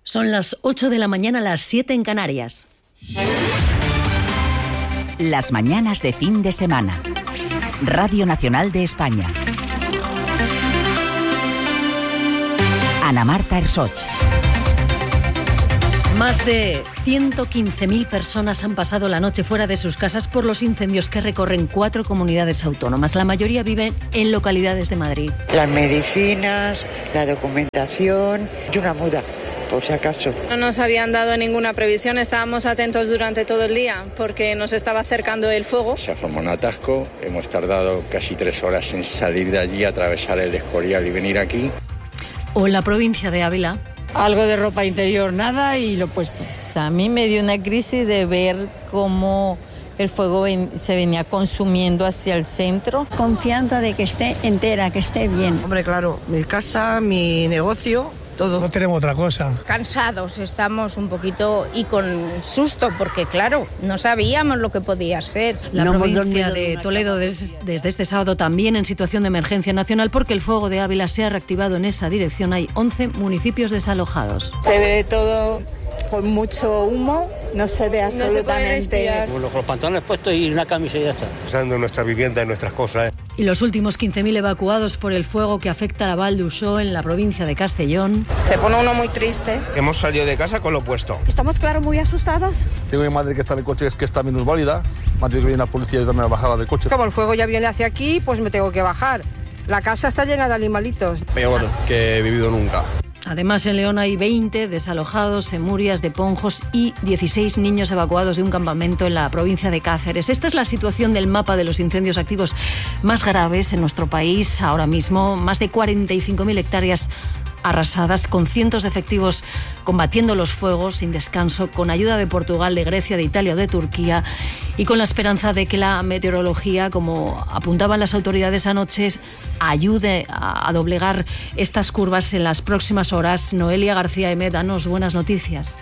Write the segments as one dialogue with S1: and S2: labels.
S1: Son las 8 de la mañana, las 7 en Canarias.
S2: Las mañanas de fin de semana. Radio Nacional de España. Ana Marta Ersoch.
S1: Más de 115.000 personas han pasado la noche fuera de sus casas por los incendios que recorren 4 comunidades autónomas. La mayoría viven en localidades de Madrid.
S3: Las medicinas, la documentación y una muda, por si acaso.
S4: No nos habían dado ninguna previsión, estábamos atentos durante todo el día porque nos estaba acercando el fuego.
S5: Se formó un atasco, hemos tardado casi 3 horas en salir de allí, atravesar el Escorial y venir aquí.
S1: O en la provincia de Ávila.
S6: Algo de ropa interior, nada y lo puesto.
S7: A mí me dio una crisis de ver cómo el fuego se venía consumiendo hacia el centro.
S8: Confianza de que esté entera, que esté bien.
S9: Hombre, claro, mi casa, mi negocio, todo.
S10: No tenemos otra cosa.
S11: Cansados estamos un poquito y con susto, porque claro, no sabíamos lo que podía ser.
S1: La provincia de Toledo desde este sábado también en situación de emergencia nacional porque el fuego de Ávila se ha reactivado en esa dirección. Hay 11 municipios desalojados.
S12: Se ve todo con mucho humo, no se ve absolutamente.
S13: Con los pantalones puestos y una camisa y ya está.
S14: Pensando en nuestra vivienda, en nuestras cosas.
S1: Y los últimos 15.000 evacuados por el fuego que afecta a Val d'Uixó en la provincia de Castellón.
S9: Se pone uno muy triste.
S14: Hemos salido de casa con lo puesto.
S8: Estamos, claro, muy asustados.
S15: Tengo mi madre que está en el coche, que está minusválida. Me ha tenido que venir la policía y darme la bajada del coche.
S6: Como el fuego ya viene hacia aquí, pues me tengo que bajar. La casa está llena de animalitos.
S14: Peor que he vivido nunca.
S1: Además, en León hay 20 desalojados, en Murias de Ponjos y 16 niños evacuados de un campamento en la provincia de Cáceres. Esta es la situación del mapa de los incendios activos más graves en nuestro país ahora mismo. Más de 45.000 hectáreas arrasadas, con cientos de efectivos combatiendo los fuegos sin descanso, con ayuda de Portugal, de Grecia, de Italia o de Turquía, y con la esperanza de que la meteorología, como apuntaban las autoridades anoche, ayude a doblegar estas curvas en las próximas horas. Noelia García Emet, danos buenas noticias.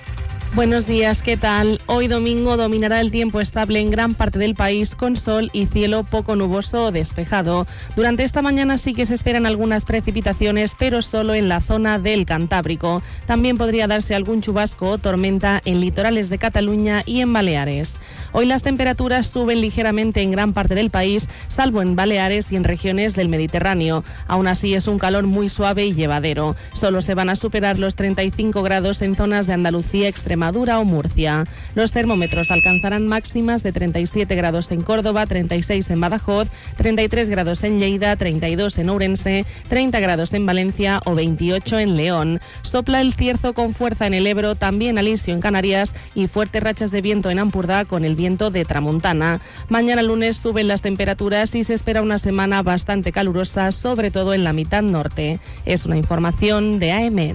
S16: Buenos días, ¿qué tal? Hoy domingo dominará el tiempo estable en gran parte del país con sol y cielo poco nuboso o despejado. Durante esta mañana sí que se esperan algunas precipitaciones, pero solo en la zona del Cantábrico. También podría darse algún chubasco o tormenta en litorales de Cataluña y en Baleares. Hoy las temperaturas suben ligeramente en gran parte del país, salvo en Baleares y en regiones del Mediterráneo. Aún así es un calor muy suave y llevadero. Solo se van a superar los 35 grados en zonas de Andalucía, Extremadura o Murcia. Los termómetros alcanzarán máximas de 37 grados en Córdoba, 36 en Badajoz, 33 grados en Lleida, 32 en Ourense, 30 grados en Valencia o 28 en León. Sopla el cierzo con fuerza en el Ebro, también alisio en Canarias y fuertes rachas de viento en Ampurdá con el viento de tramontana. Mañana lunes suben las temperaturas y se espera una semana bastante calurosa, sobre todo en la mitad norte. Es una información de AEMET.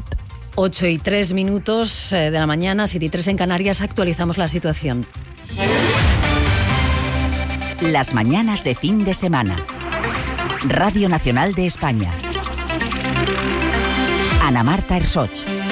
S1: 8:03 de la mañana, 7:03 en Canarias, actualizamos la situación.
S2: Las mañanas de fin de semana. Radio Nacional de España. Ana Marta Ersoch.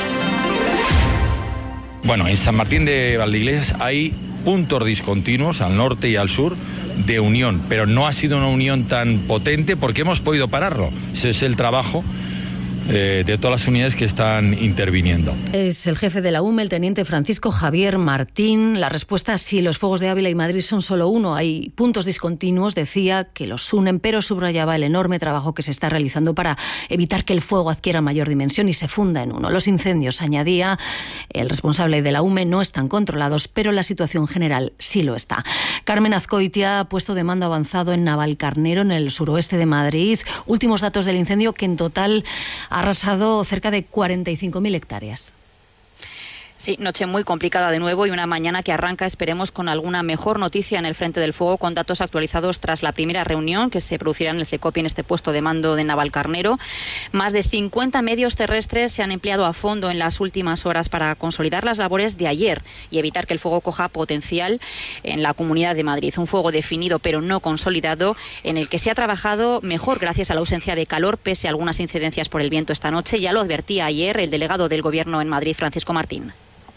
S5: Bueno, en San Martín de Valdeiglesias hay puntos discontinuos al norte y al sur de unión, pero no ha sido una unión tan potente porque hemos podido pararlo. Ese es el trabajo de todas las unidades que están interviniendo.
S1: Es el jefe de la UME, el teniente Francisco Javier Martín. La respuesta, sí, los fuegos de Ávila y Madrid son solo uno. Hay puntos discontinuos, decía, que los unen, pero subrayaba el enorme trabajo que se está realizando para evitar que el fuego adquiera mayor dimensión y se funda en uno. Los incendios, añadía el responsable de la UME, no están controlados, pero la situación general sí lo está. Carmen Azcoitia ha puesto de mando avanzado en Navalcarnero, en el suroeste de Madrid. Últimos datos del incendio, que en total ha arrasado cerca de 45.000 hectáreas.
S17: Sí, noche muy complicada de nuevo y una mañana que arranca, esperemos, con alguna mejor noticia en el frente del fuego, con datos actualizados tras la primera reunión que se producirá en el CECOPI, en este puesto de mando de Navalcarnero. Más de 50 medios terrestres se han empleado a fondo en las últimas horas para consolidar las labores de ayer y evitar que el fuego coja potencial en la Comunidad de Madrid. Un fuego definido pero no consolidado, en el que se ha trabajado mejor gracias a la ausencia de calor, pese a algunas incidencias por el viento esta noche. Ya lo advertía ayer el delegado del Gobierno en Madrid, Francisco Martín.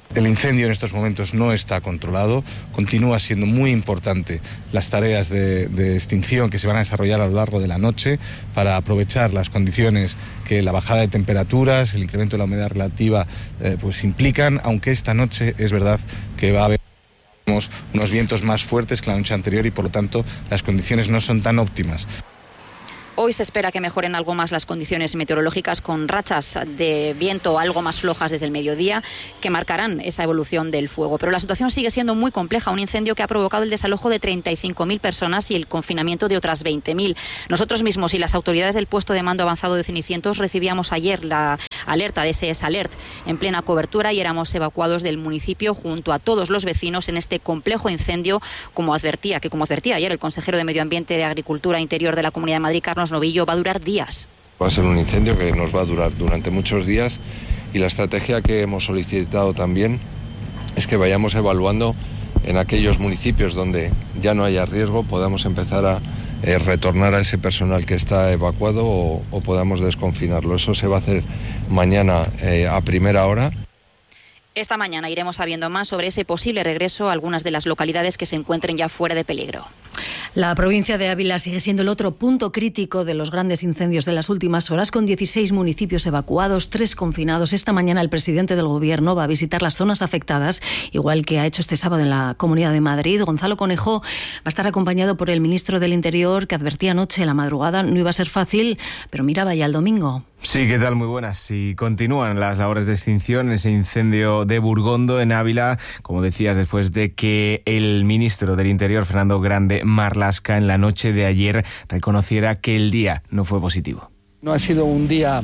S10: El incendio en estos momentos no está controlado, continúa siendo muy importante las tareas de extinción que se van a desarrollar a lo largo de la noche para aprovechar las condiciones que la bajada de temperaturas, el incremento de la humedad relativa pues implican, aunque esta noche es verdad que va a haber unos vientos más fuertes que la noche anterior y por lo tanto las condiciones no son tan óptimas.
S17: Hoy se espera que mejoren algo más las condiciones meteorológicas con rachas de viento algo más flojas desde el mediodía que marcarán esa evolución del fuego. Pero la situación sigue siendo muy compleja. Un incendio que ha provocado el desalojo de 35.000 personas y el confinamiento de otras 20.000. Nosotros mismos y las autoridades del puesto de mando avanzado de Cenicientos recibíamos ayer la alerta de SOS Alert en plena cobertura y éramos evacuados del municipio junto a todos los vecinos en este complejo incendio, como advertía ayer el consejero de Medio Ambiente, de Agricultura e Interior de la Comunidad de Madrid, Carlos Novillo, va a durar días.
S18: Va a ser un incendio que nos va a durar durante muchos días y la estrategia que hemos solicitado también es que vayamos evaluando en aquellos municipios donde ya no haya riesgo, podamos empezar a retornar a ese personal que está evacuado o podamos desconfinarlo. Eso se va a hacer mañana a primera hora.
S17: Esta mañana iremos sabiendo más sobre ese posible regreso a algunas de las localidades que se encuentren ya fuera de peligro.
S1: La provincia de Ávila sigue siendo el otro punto crítico de los grandes incendios de las últimas horas, con 16 municipios evacuados, 3 confinados. Esta mañana el presidente del Gobierno va a visitar las zonas afectadas, igual que ha hecho este sábado en la Comunidad de Madrid. Gonzalo Conejo va a estar acompañado por el ministro del Interior, que advertía anoche en la madrugada no iba a ser fácil, pero miraba ya el domingo.
S19: Sí, ¿qué tal? Muy buenas. Y continúan las labores de extinción en ese incendio de Burgondo, en Ávila, como decías, después de que el ministro del Interior, Fernando Grande Marlaska, en la noche de ayer reconociera que el día no fue positivo.
S20: No ha sido un día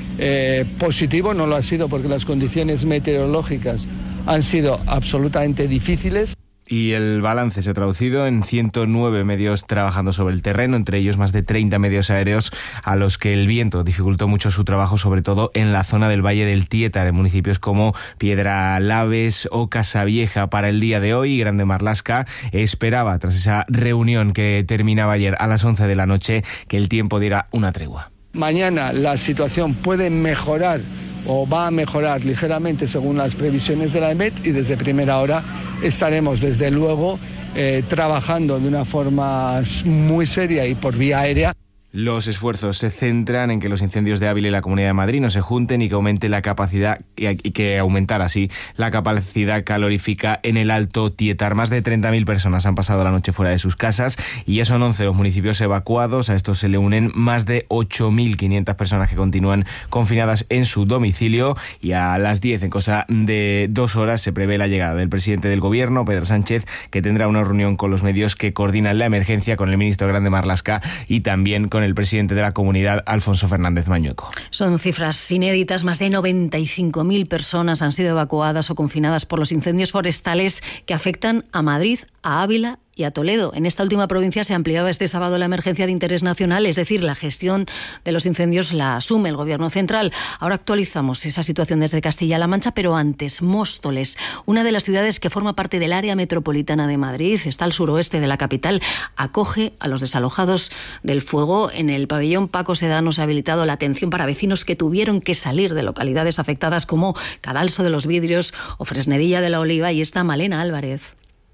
S20: positivo, no lo ha sido porque las condiciones meteorológicas han sido absolutamente difíciles.
S19: Y el balance se ha traducido en 109 medios trabajando sobre el terreno, entre ellos más de 30 medios aéreos a los que el viento dificultó mucho su trabajo, sobre todo en la zona del Valle del Tietar, en municipios como Piedralaves o Casavieja. Para el día de hoy, Grande Marlaska esperaba, tras esa reunión que terminaba ayer a las 11 de la noche, que el tiempo diera una tregua.
S20: Mañana la situación puede mejorar o va a mejorar ligeramente según las previsiones de la EMET y desde primera hora estaremos desde luego trabajando de una forma muy seria y por vía aérea.
S19: Los esfuerzos se centran en que los incendios de Ávila y la Comunidad de Madrid no se junten y que aumente la capacidad y que aumentar así la capacidad calorífica en el Alto Tietar. Más de 30.000 personas han pasado la noche fuera de sus casas y ya son 11 los municipios evacuados. A estos se le unen más de 8.500 personas que continúan confinadas en su domicilio y a las 10, en cosa de 2 horas, se prevé la llegada del presidente del Gobierno, Pedro Sánchez, que tendrá una reunión con los medios que coordinan la emergencia, con el ministro Grande Marlaska y también con el presidente de la comunidad, Alfonso Fernández Mañueco.
S1: Son cifras inéditas. Más de 95.000 personas han sido evacuadas o confinadas por los incendios forestales que afectan a Madrid, a Ávila y a Toledo. En esta última provincia se ampliaba este sábado la emergencia de interés nacional, es decir, la gestión de los incendios la asume el Gobierno central. Ahora actualizamos esa situación desde Castilla-La Mancha, pero antes, Móstoles, una de las ciudades que forma parte del área metropolitana de Madrid, está al suroeste de la capital, acoge a los desalojados del fuego. En el pabellón Paco Sedano se ha habilitado la atención para vecinos que tuvieron que salir de localidades afectadas como Cadalso de los Vidrios o Fresnedilla de la Oliva. Y está Malena Álvarez.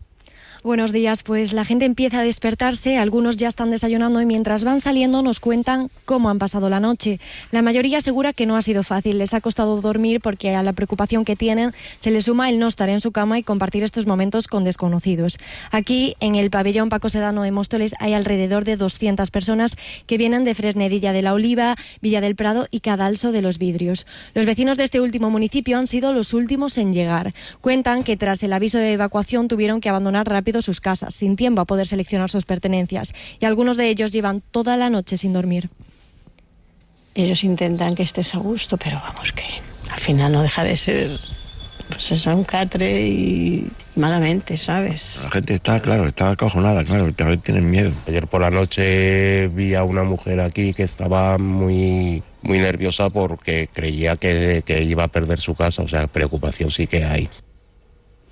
S21: Buenos días, pues la gente empieza a despertarse, algunos ya están desayunando y mientras van saliendo nos cuentan cómo han pasado la noche. La mayoría asegura que no ha sido fácil, les ha costado dormir porque a la preocupación que tienen se les suma el no estar en su cama y compartir estos momentos con desconocidos. Aquí, en el pabellón Paco Sedano de Móstoles, hay alrededor de 200 personas que vienen de Fresnedilla de la Oliva, Villa del Prado y Cadalso de los Vidrios. Los vecinos de este último municipio han sido los últimos en llegar. Cuentan que tras el aviso de evacuación tuvieron que abandonar rápido sus casas, sin tiempo a poder seleccionar sus pertenencias, y algunos de ellos llevan toda la noche sin dormir.
S8: Ellos intentan que estés a gusto, pero vamos, que al final no deja de ser, pues eso, un catre y malamente, ¿sabes?
S22: La gente estaba acojonada, claro, también tienen miedo. Ayer por la noche vi a una mujer aquí que estaba muy nerviosa porque creía que iba a perder su casa, o sea, preocupación sí que hay.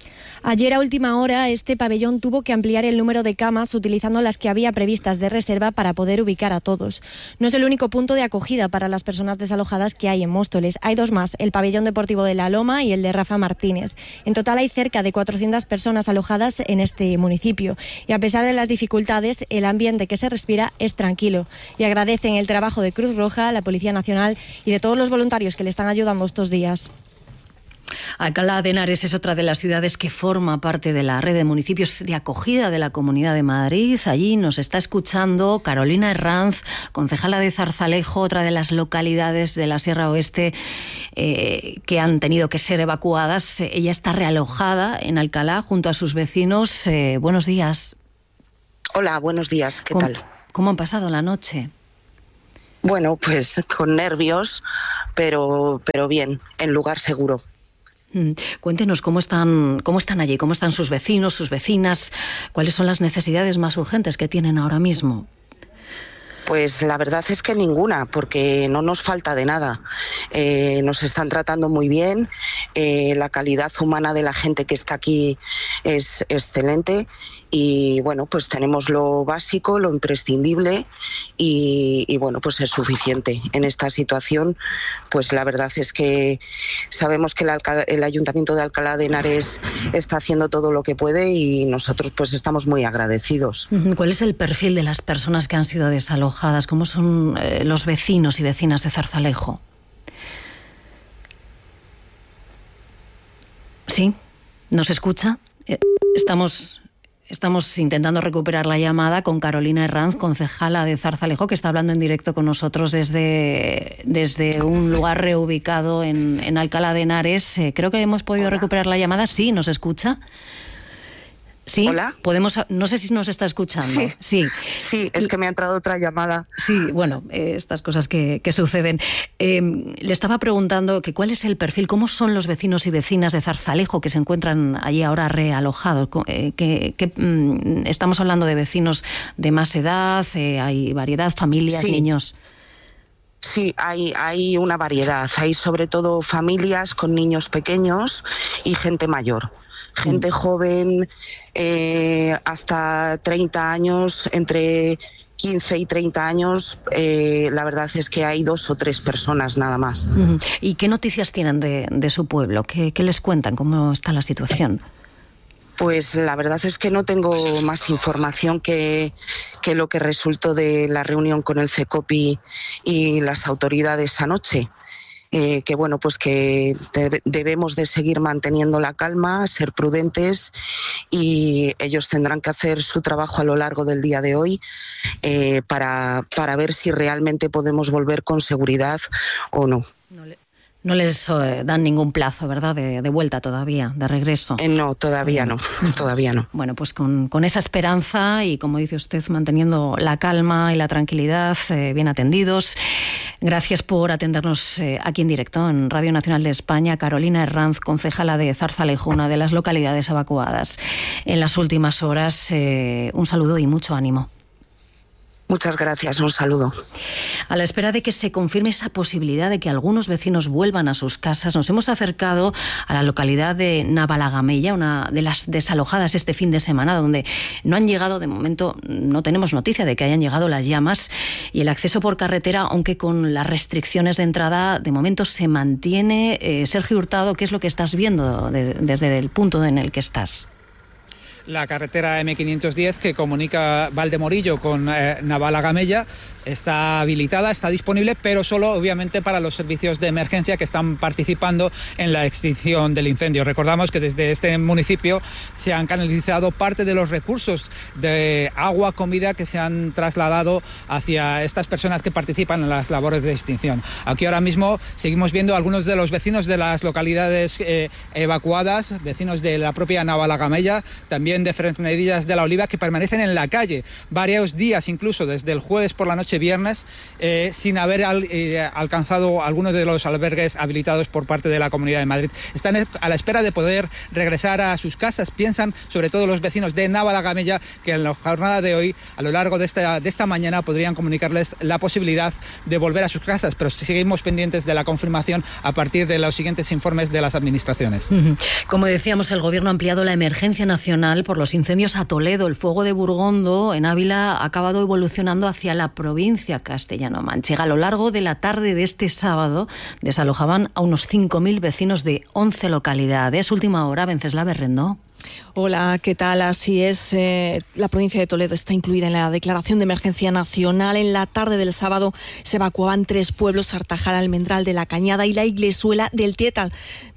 S21: Ayer a última hora este pabellón tuvo que ampliar el número de camas utilizando las que había previstas de reserva para poder ubicar a todos. No es el único punto de acogida para las personas desalojadas que hay en Móstoles. Hay dos más, el pabellón deportivo de La Loma y el de Rafa Martínez. En total hay cerca de 400 personas alojadas en este municipio. Y a pesar de las dificultades, el ambiente que se respira es tranquilo. Y agradecen el trabajo de Cruz Roja, la Policía Nacional y de todos los voluntarios que le están ayudando estos días.
S1: Alcalá de Henares es otra de las ciudades que forma parte de la red de municipios de acogida de la Comunidad de Madrid. Allí nos está escuchando Carolina Herranz, concejala de Zarzalejo, otra de las localidades de la Sierra Oeste que han tenido que ser evacuadas. Ella está realojada en Alcalá junto a sus vecinos. Buenos días.
S3: Hola, buenos días. ¿Qué tal?
S1: ¿Cómo han pasado la noche?
S3: Bueno, pues con nervios, pero bien, en lugar seguro.
S1: Cuéntenos cómo están allí, cómo están sus vecinos, sus vecinas, cuáles son las necesidades más urgentes que tienen ahora mismo.
S3: Pues la verdad es que ninguna, porque no nos falta de nada. Nos están tratando muy bien, la calidad humana de la gente que está aquí es excelente y bueno, pues tenemos lo básico, lo imprescindible y bueno, pues es suficiente. En esta situación, pues la verdad es que sabemos que el Ayuntamiento de Alcalá de Henares está haciendo todo lo que puede y nosotros pues estamos muy agradecidos.
S1: ¿Cuál es el perfil de las personas que han sido desalojadas? ¿Cómo son los vecinos y vecinas de Zarzalejo? ¿Sí? ¿Nos escucha? Estamos intentando recuperar la llamada con Carolina Herranz, concejala de Zarzalejo, que está hablando en directo con nosotros desde un lugar reubicado en Alcalá de Henares. Creo que hemos podido recuperar la llamada. ¿Sí? ¿Nos escucha? ¿Sí?
S3: ¿Hola?
S1: No sé si nos está escuchando. Sí,
S3: es que me ha entrado otra llamada.
S1: Sí, bueno, estas cosas que suceden. Le estaba preguntando que cuál es el perfil, cómo son los vecinos y vecinas de Zarzalejo que se encuentran allí ahora realojados. Estamos hablando de vecinos de más edad, hay variedad, familias, niños.
S3: Sí, hay una variedad. Hay sobre todo familias con niños pequeños y gente mayor. Gente joven, hasta 30 años, entre 15 y 30 años, la verdad es que hay 2 o 3 personas nada más.
S1: ¿Y qué noticias tienen de su pueblo? ¿Qué les cuentan? ¿Cómo está la situación?
S3: Pues la verdad es que no tengo más información que lo que resultó de la reunión con el CECOPI y las autoridades anoche. Que bueno, pues que debemos de seguir manteniendo la calma, ser prudentes y ellos tendrán que hacer su trabajo a lo largo del día de hoy para ver si realmente podemos volver con seguridad o no.
S1: No les dan ningún plazo, ¿verdad?, de vuelta todavía, de regreso.
S3: No, todavía no.
S1: Bueno, pues con esa esperanza y, como dice usted, manteniendo la calma y la tranquilidad, bien atendidos. Gracias por atendernos aquí en directo en Radio Nacional de España. Carolina Herranz, concejala de Zarzalejo, una de las localidades evacuadas en las últimas horas. Un saludo y mucho ánimo.
S3: Muchas gracias, un saludo.
S1: A la espera de que se confirme esa posibilidad de que algunos vecinos vuelvan a sus casas, nos hemos acercado a la localidad de Navalagamella, una de las desalojadas este fin de semana, donde no han llegado, de momento no tenemos noticia de que hayan llegado las llamas, y el acceso por carretera, aunque con las restricciones de entrada, de momento se mantiene. Sergio Hurtado, ¿qué es lo que estás viendo desde el punto en el que estás?
S4: La carretera M510 que comunica Valdemorillo con Navalagamella está habilitada, está disponible, pero solo obviamente para los servicios de emergencia que están participando en la extinción del incendio. Recordamos que desde este municipio se han canalizado parte de los recursos de agua, comida que se han trasladado hacia estas personas que participan en las labores de extinción. Aquí ahora mismo seguimos viendo a algunos de los vecinos de las localidades evacuadas, vecinos de la propia Navalagamella, también también de Fresnedillas de la Oliva, que permanecen en la calle varios días, incluso desde el jueves por la noche, viernes, sin haber alcanzado algunos de los albergues habilitados por parte de la Comunidad de Madrid. Están a la espera de poder regresar a sus casas. Piensan, sobre todo los vecinos de Navalagamella, que en la jornada de hoy, a lo largo de esta mañana, podrían comunicarles la posibilidad de volver a sus casas, pero seguimos pendientes de la confirmación a partir de los siguientes informes de las administraciones.
S1: Como decíamos, el Gobierno ha ampliado la emergencia nacional por los incendios a Toledo. El fuego de Burgondo, en Ávila, ha acabado evolucionando hacia la provincia castellano-manchega. A lo largo de la tarde de este sábado desalojaban a unos 5.000 vecinos de 11 localidades. Última hora, Venceslao Berrendó.
S7: Hola, ¿qué tal? Así es, la provincia de Toledo está incluida en la declaración de emergencia nacional. En la tarde del sábado se evacuaban 3 pueblos, Artajal, Almendral de la Cañada y la Iglesuela del Tietar,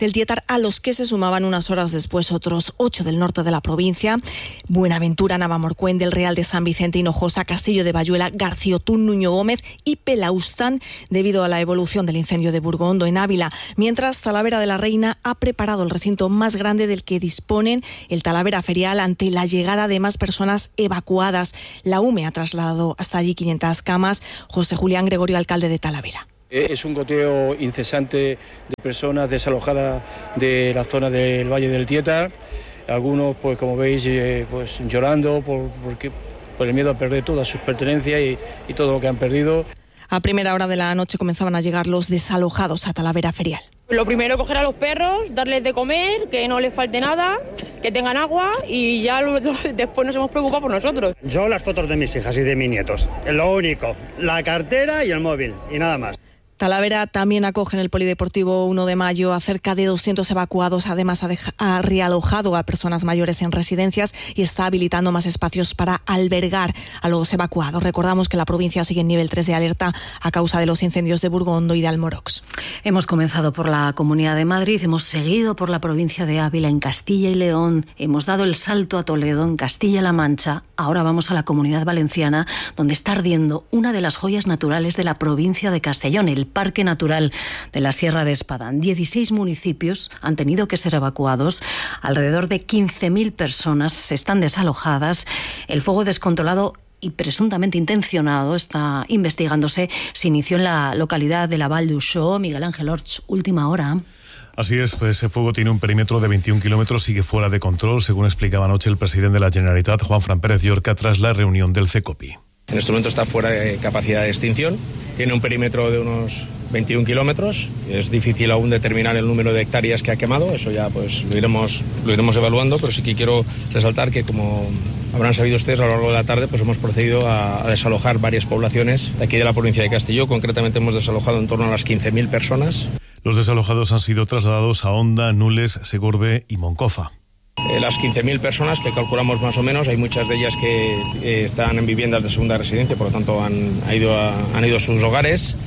S7: a los que se sumaban unas horas después otros 8 del norte de la provincia: Buenaventura, Navamorcuén, del Real de San Vicente, Hinojosa, Castillo de Bayuela, Garciotún, Nuño Gómez y Pelaustán, debido a la evolución del incendio de Burgondo en Ávila. Mientras, Talavera de la Reina ha preparado el recinto más grande del que disponen, el Talavera Ferial, ante la llegada de más personas evacuadas. La UME ha trasladado hasta allí 500 camas. José Julián Gregorio, alcalde de Talavera.
S11: Es un goteo incesante de personas desalojadas de la zona del Valle del Tietar. Algunos, pues como veis, pues llorando por el miedo a perder todas sus pertenencias y todo lo que han perdido.
S7: A primera hora de la noche comenzaban a llegar los desalojados a Talavera Ferial.
S23: Lo primero, coger a los perros, darles de comer, que no les falte nada, que tengan agua, y ya después nos hemos preocupado por nosotros.
S24: Yo las fotos de mis hijas y de mis nietos, es lo único, la cartera y el móvil, y nada más.
S7: Talavera también acoge en el Polideportivo 1 de Mayo a cerca de 200 evacuados. Además, ha realojado a personas mayores en residencias y está habilitando más espacios para albergar a los evacuados. Recordamos que la provincia sigue en nivel 3 de alerta a causa de los incendios de Burgondo y de Almorox.
S1: Hemos comenzado por la Comunidad de Madrid, hemos seguido por la provincia de Ávila, en Castilla y León, hemos dado el salto a Toledo, en Castilla-La Mancha. Ahora vamos a la Comunidad Valenciana, donde está ardiendo una de las joyas naturales de la provincia de Castellón, el Parque Natural de la Sierra de Espadán. 16 municipios han tenido que ser evacuados. Alrededor de 15.000 personas están desalojadas. El fuego descontrolado y presuntamente intencionado está investigándose. Se inició en la localidad de la Vall d'Uixó. Miguel Ángel Orts, última hora.
S25: Así es, pues ese fuego tiene un perímetro de 21 kilómetros, sigue fuera de control, según explicaba anoche el presidente de la Generalitat, Juanfran Pérez Llorca, tras la reunión del CECOPI.
S26: En este momento está fuera de capacidad de extinción, tiene un perímetro de unos 21 kilómetros, es difícil aún determinar el número de hectáreas que ha quemado, eso ya pues lo iremos evaluando, pero sí que quiero resaltar que, como habrán sabido ustedes, a lo largo de la tarde pues hemos procedido a desalojar varias poblaciones de aquí de la provincia de Castelló. Concretamente hemos desalojado en torno a las 15.000 personas.
S25: Los desalojados han sido trasladados a Onda, Nules, Segorbe y Moncofa.
S26: Las 15.000 personas que calculamos más o menos, hay muchas de ellas que están en viviendas de segunda residencia, por lo tanto han ido a sus hogares,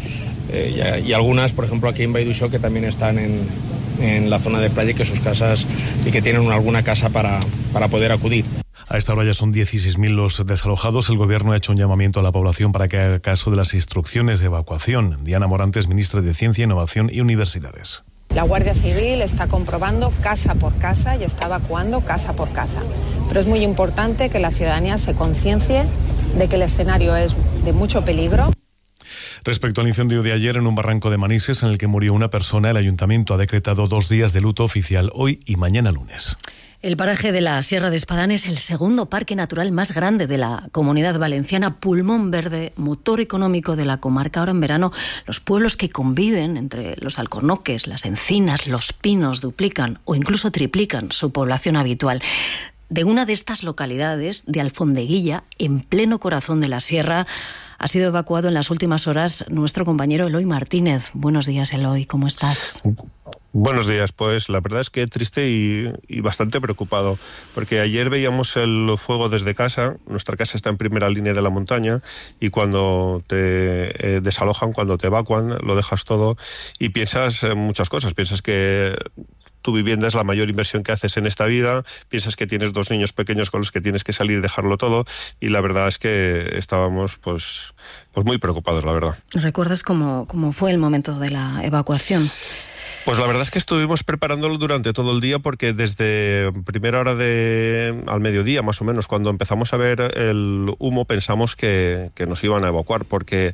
S26: y algunas, por ejemplo, aquí en Vall d'Uixó, que también están en la zona de playa, que sus casas y que tienen alguna casa para poder acudir.
S25: A esta hora ya son 16.000 los desalojados. El Gobierno ha hecho un llamamiento a la población para que haga caso de las instrucciones de evacuación. Diana Morantes, ministra de Ciencia, Innovación y Universidades.
S12: La Guardia Civil está comprobando casa por casa y está evacuando casa por casa. Pero es muy importante que la ciudadanía se conciencie de que el escenario es de mucho peligro.
S25: Respecto al incendio de ayer en un barranco de Manises en el que murió una persona, el Ayuntamiento ha decretado 2 días de luto oficial hoy y mañana lunes.
S1: El paraje de la Sierra de Espadán es el segundo parque natural más grande de la Comunidad Valenciana, pulmón verde, motor económico de la comarca. Ahora en verano, los pueblos que conviven entre los alcornoques, las encinas, los pinos duplican o incluso triplican su población habitual. De una de estas localidades, de Alfondeguilla, en pleno corazón de la sierra, ha sido evacuado en las últimas horas nuestro compañero Eloy Martínez. Buenos días, Eloy, ¿cómo estás?
S27: Buenos días, pues la verdad es que triste y bastante preocupado, porque ayer veíamos el fuego desde casa. Nuestra casa está en primera línea de la montaña y cuando te desalojan, cuando te evacúan, lo dejas todo y piensas en muchas cosas. Piensas que tu vivienda es la mayor inversión que haces en esta vida, piensas que tienes 2 niños pequeños con los que tienes que salir y dejarlo todo, y la verdad es que estábamos pues muy preocupados, la verdad.
S1: ¿Recuerdas cómo fue el momento de la evacuación?
S27: Pues la verdad es que estuvimos preparándolo durante todo el día, porque desde primera hora al mediodía, más o menos, cuando empezamos a ver el humo, pensamos que nos iban a evacuar, porque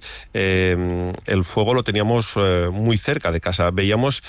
S27: el fuego lo teníamos muy cerca de casa. Veíamos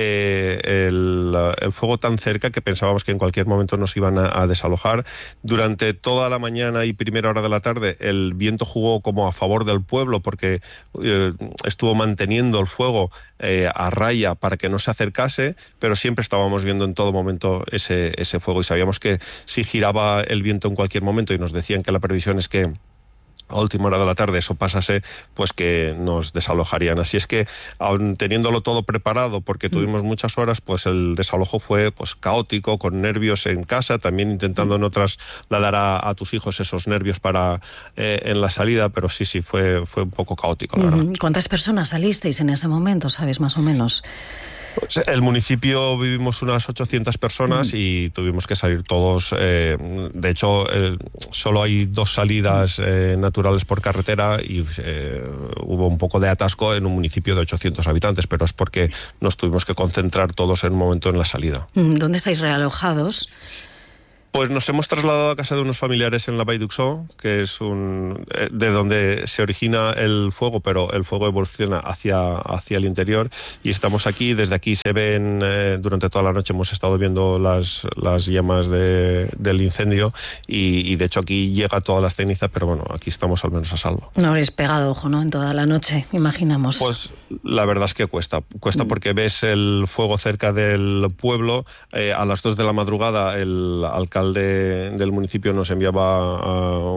S27: el fuego tan cerca que pensábamos que en cualquier momento nos iban a desalojar. Durante toda la mañana y primera hora de la tarde el viento jugó como a favor del pueblo, porque estuvo manteniendo el fuego a raya para que no se acercase, pero siempre estábamos viendo en todo momento ese fuego, y sabíamos que si giraba el viento en cualquier momento, y nos decían que la previsión es que a última hora de la tarde eso pasase, pues que nos desalojarían. Así es que, aun teniéndolo todo preparado, porque tuvimos muchas horas, pues el desalojo fue pues caótico, con nervios en casa, también intentando no trasladar a tus hijos esos nervios para en la salida, pero sí, fue un poco caótico, la verdad.
S1: ¿Cuántas personas salisteis en ese momento, sabes, más o menos?
S27: Pues el municipio vivimos unas 800 personas y tuvimos que salir todos. De hecho, solo hay 2 salidas naturales por carretera, y hubo un poco de atasco en un municipio de 800 habitantes, pero es porque nos tuvimos que concentrar todos en un momento en la salida.
S1: ¿Dónde estáis realojados?
S27: Pues nos hemos trasladado a casa de unos familiares en la Vall d'Uixó, que es de donde se origina el fuego, pero el fuego evoluciona hacia el interior, y estamos aquí. Desde aquí se ven, durante toda la noche hemos estado viendo las llamas del incendio, y de hecho aquí llega toda la ceniza, pero bueno, aquí estamos al menos a salvo.
S1: No habréis pegado ojo, ¿no?, en toda la noche, imaginamos.
S27: Pues la verdad es que cuesta porque ves el fuego cerca del pueblo. A las 2 de la madrugada el alcalde del municipio nos enviaba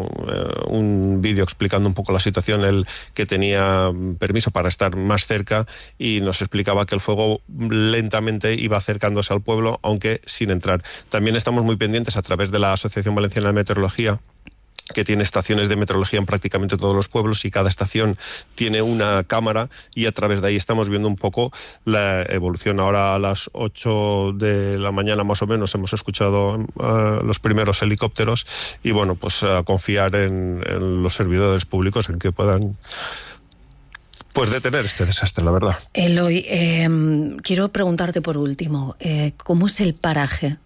S27: un vídeo explicando un poco la situación, él que tenía permiso para estar más cerca, y nos explicaba que el fuego lentamente iba acercándose al pueblo, aunque sin entrar. También estamos muy pendientes a través de la Asociación Valenciana de Meteorología, que tiene estaciones de meteorología en prácticamente todos los pueblos, y cada estación tiene una cámara, y a través de ahí estamos viendo un poco la evolución. Ahora a las 8 de la mañana más o menos hemos escuchado los primeros helicópteros, y bueno, pues a confiar en los servidores públicos en que puedan pues detener este desastre, la verdad.
S1: Eloy, quiero preguntarte por último, ¿cómo es el paraje?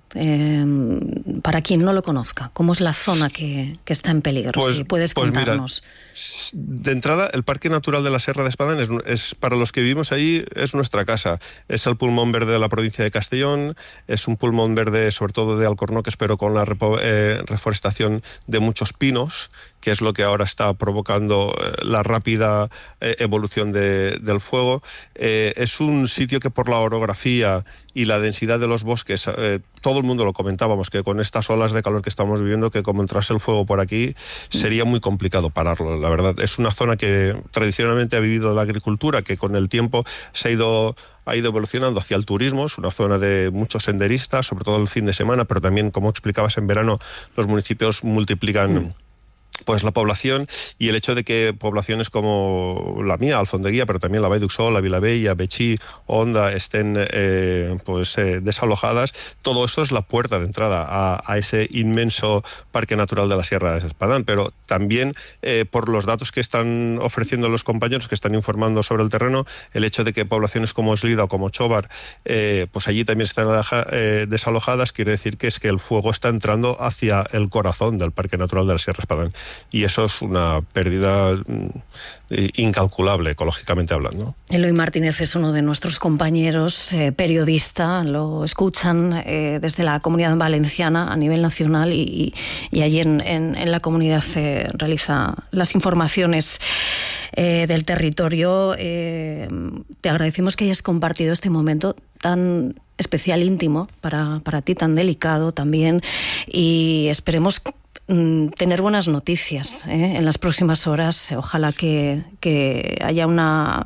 S1: Para quien no lo conozca, ¿cómo es la zona que está en peligro? Si puedes contarnos.
S27: Mira, de entrada, el Parque Natural de la Sierra de Espadán es para los que vivimos allí, es nuestra casa. Es el pulmón verde de la provincia de Castellón, es un pulmón verde sobre todo de alcornoques, pero con la reforestación de muchos pinos, que es lo que ahora está provocando la rápida evolución del fuego. Es un sitio que, por la orografía y la densidad de los bosques, todo el mundo lo comentábamos, que con estas olas de calor que estamos viviendo, que como entrase el fuego por aquí, sería muy complicado pararlo, la verdad. Es una zona que tradicionalmente ha vivido la agricultura, que con el tiempo ha ido evolucionando hacia el turismo. Es una zona de muchos senderistas, sobre todo el fin de semana, pero también, como explicabas, en verano los municipios multiplican pues la población, y el hecho de que poblaciones como la mía, Alfondeguía, pero también la Vall d'Uixó, la Vilabella, Betxí, Onda, estén desalojadas, todo eso es la puerta de entrada a ese inmenso Parque Natural de la Sierra de Espadán. Pero también, por los datos que están ofreciendo los compañeros que están informando sobre el terreno, el hecho de que poblaciones como Eslida o como Chobar, pues allí también están desalojadas, quiere decir que es que el fuego está entrando hacia el corazón del Parque Natural de la Sierra de Espadán. Y eso es una pérdida incalculable, ecológicamente hablando.
S1: Eloy Martínez es uno de nuestros compañeros, periodista, lo escuchan desde la Comunidad Valenciana a nivel nacional, y allí en la comunidad realiza las informaciones del territorio. Te agradecemos que hayas compartido este momento tan especial, íntimo, para ti, tan delicado también, y esperemos tener buenas noticias en las próximas horas. Ojalá que haya una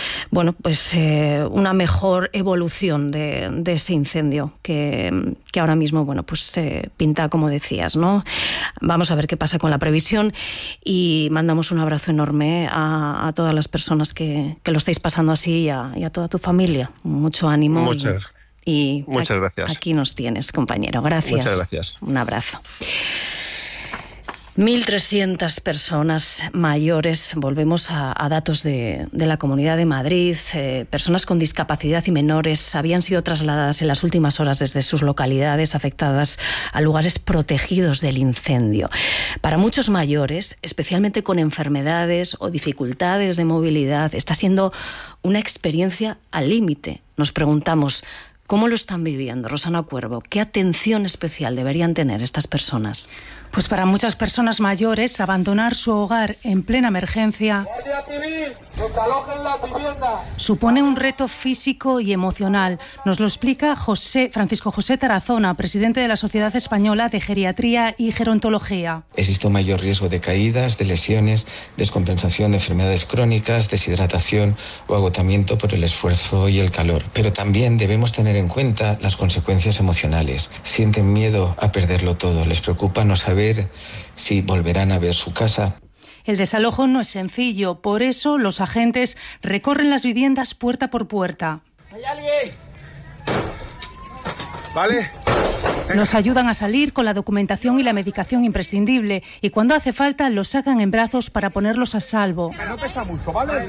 S1: mejor evolución de ese incendio que ahora mismo pinta, como decías, ¿no? Vamos a ver qué pasa con la previsión, y mandamos un abrazo enorme a todas las personas que lo estáis pasando así, y a toda tu familia. Mucho ánimo.
S27: Muchas gracias.
S1: Aquí nos tienes, compañero. Gracias.
S27: Muchas gracias.
S1: Un abrazo. 1.300 personas mayores, volvemos a datos de la Comunidad de Madrid, personas con discapacidad y menores habían sido trasladadas en las últimas horas desde sus localidades afectadas a lugares protegidos del incendio. Para muchos mayores, especialmente con enfermedades o dificultades de movilidad, está siendo una experiencia al límite. Nos preguntamos, ¿cómo lo están viviendo? Rosana Cuervo, ¿qué atención especial deberían tener estas personas?
S2: Pues para muchas personas mayores, abandonar su hogar en plena emergencia supone un reto físico y emocional. Nos lo explica Francisco José Tarazona, presidente de la Sociedad Española de Geriatría y Gerontología.
S6: Existe un mayor riesgo de caídas, de lesiones, descompensación de enfermedades crónicas, deshidratación o agotamiento por el esfuerzo y el calor. Pero también debemos tener en cuenta las consecuencias emocionales. Sienten miedo a perderlo todo, les preocupa no saber si volverán a ver su casa.
S2: El desalojo no es sencillo, por eso los agentes recorren las viviendas puerta por puerta. ¿Hay alguien?
S9: ¿Vale?
S2: Los ayudan a salir con la documentación y la medicación imprescindible y cuando hace falta los sacan en brazos para ponerlos a salvo.
S9: No pesa mucho, ¿vale?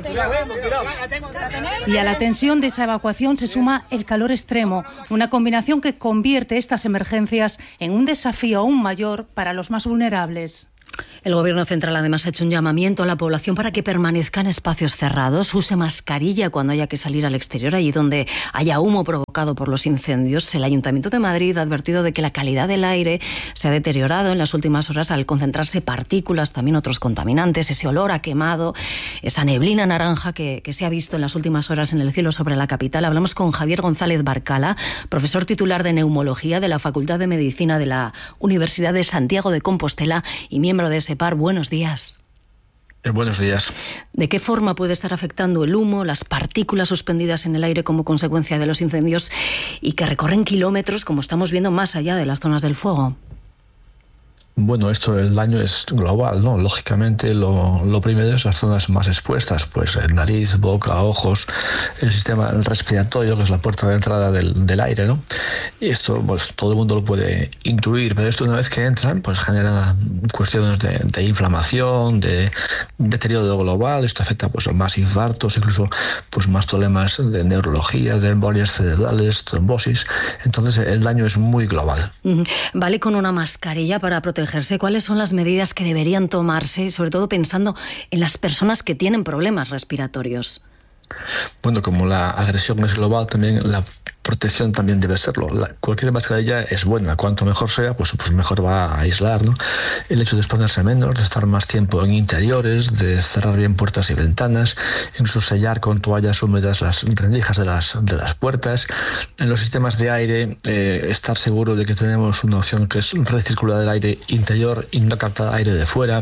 S2: Y a la tensión de esa evacuación se suma el calor extremo, una combinación que convierte estas emergencias en un desafío aún mayor para los más vulnerables.
S1: El Gobierno central además ha hecho un llamamiento a la población para que permanezca en espacios cerrados, use mascarilla cuando haya que salir al exterior, allí donde haya humo provocado por los incendios. El Ayuntamiento de Madrid ha advertido de que la calidad del aire se ha deteriorado en las últimas horas al concentrarse partículas, también otros contaminantes, ese olor a quemado, esa neblina naranja que se ha visto en las últimas horas en el cielo sobre la capital. Hablamos con Javier González Barcala, profesor titular de Neumología de la Facultad de Medicina de la Universidad de Santiago de Compostela y miembro de SEPAR. Buenos días.
S13: Buenos días.
S1: ¿De qué forma puede estar afectando el humo, las partículas suspendidas en el aire como consecuencia de los incendios y que recorren kilómetros, como estamos viendo, más allá de las zonas del fuego?
S13: Bueno, el daño es global, ¿no? Lógicamente, lo primero es las zonas más expuestas, pues nariz, boca, ojos, el sistema respiratorio, que es la puerta de entrada del aire, ¿no? Y esto, pues todo el mundo lo puede incluir, pero esto una vez que entran, pues genera cuestiones de inflamación, de deterioro global. Esto afecta pues a más infartos, incluso pues más problemas de neurología, de embolias cerebrales, trombosis. Entonces, el daño es muy global.
S1: ¿Vale con una mascarilla para protegerse? ¿Cuáles son las medidas que deberían tomarse, sobre todo pensando en las personas que tienen problemas respiratorios?
S13: Bueno, como la agresión es global, también la protección también debe serlo. Cualquier mascarilla es buena, cuanto mejor sea, pues mejor va a aislar, ¿no? El hecho de exponerse menos, de estar más tiempo en interiores, de cerrar bien puertas y ventanas, incluso sellar con toallas húmedas las rendijas de las puertas. En los sistemas de aire, estar seguro de que tenemos una opción que es recircular el aire interior y no captar aire de fuera.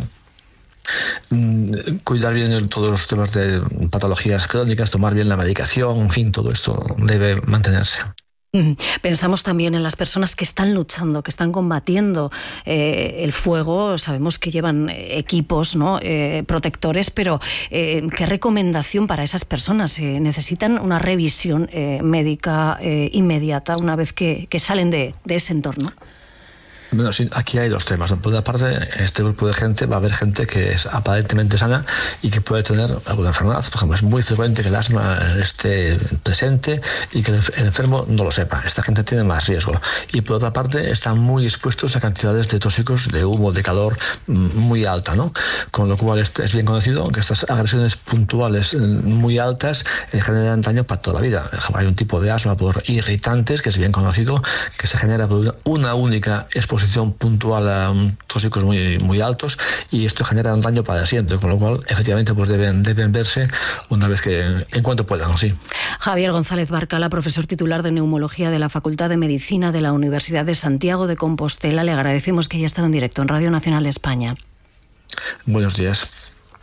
S13: Cuidar bien todos los temas de patologías crónicas, tomar bien la medicación, en fin, todo esto debe mantenerse.
S1: Pensamos también en las personas que están luchando, que están combatiendo el fuego. Sabemos que llevan equipos, ¿no? Protectores, pero ¿qué recomendación para esas personas? ¿Necesitan una revisión médica inmediata una vez que salen de ese entorno?
S13: Bueno, sí, aquí hay dos temas. Por una parte, en este grupo de gente va a haber gente que es aparentemente sana y que puede tener alguna enfermedad. Por ejemplo, es muy frecuente que el asma esté presente y que el enfermo no lo sepa. Esta gente tiene más riesgo. Y por otra parte, están muy expuestos a cantidades de tóxicos, de humo, de calor muy alta, ¿no? Con lo cual es bien conocido que estas agresiones puntuales muy altas generan daño para toda la vida. Hay un tipo de asma por irritantes que es bien conocido, que se genera por una única exposición puntual a tóxicos muy altos, y esto genera un daño para siempre, con lo cual efectivamente pues deben verse una vez que en cuanto puedan, sí.
S1: Javier González Barcala, profesor titular de Neumología de la Facultad de Medicina de la Universidad de Santiago de Compostela. Le agradecemos que haya estado en directo en Radio Nacional de España.
S13: Buenos días.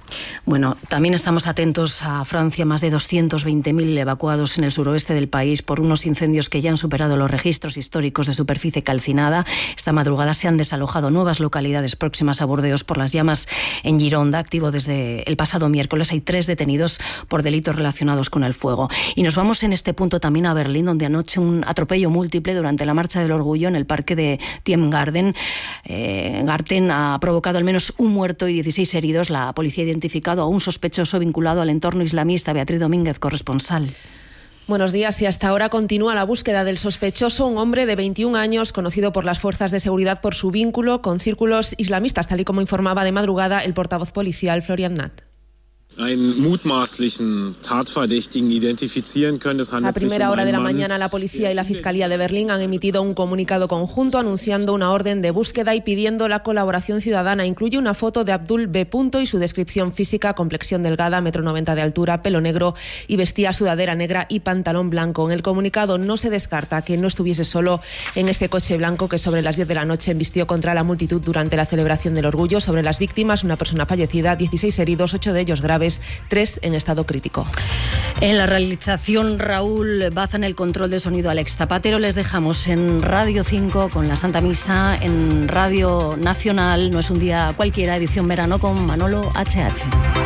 S1: Bueno, también estamos atentos a Francia, más de 220.000 evacuados en el suroeste del país por unos incendios que ya han superado los registros históricos de superficie calcinada. Esta madrugada se han desalojado nuevas localidades próximas a Burdeos por las llamas en Gironda, activo desde el pasado miércoles. Hay 3 detenidos por delitos relacionados con el fuego. Y nos vamos en este punto también a Berlín, donde anoche un atropello múltiple durante la Marcha del Orgullo en el parque de Tiergarten ha provocado al menos un muerto y 16 heridos. La policía ha identificado a un sospechoso vinculado al entorno islamista. Beatriz Domínguez, corresponsal.
S5: Buenos días. Y hasta ahora continúa la búsqueda del sospechoso, un hombre de 21 años, conocido por las fuerzas de seguridad por su vínculo con círculos islamistas, tal y como informaba de madrugada el portavoz policial Florian Natt. A primera hora de la mañana, la policía y la Fiscalía de Berlín han emitido un comunicado conjunto anunciando una orden de búsqueda y pidiendo la colaboración ciudadana. Incluye una foto de Abdul B. y su descripción física: complexión delgada, 1,90 m de altura, pelo negro y vestía sudadera negra y pantalón blanco. En el comunicado no se descarta que no estuviese solo en ese coche blanco que sobre las 10 de la noche embistió contra la multitud durante la celebración del orgullo. Sobre las víctimas, una persona fallecida, 16 heridos, 8 de ellos graves, 3 en estado crítico.
S1: En la realización, Raúl Baza, en el control de sonido, Alex Zapatero. Les dejamos en Radio 5 con la Santa Misa, en Radio Nacional. No es un día cualquiera, edición verano con Manolo HH.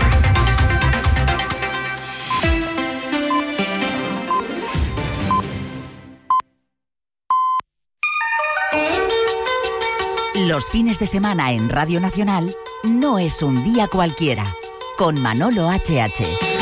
S9: Los fines de semana en Radio Nacional no es un día cualquiera, con Manolo HH.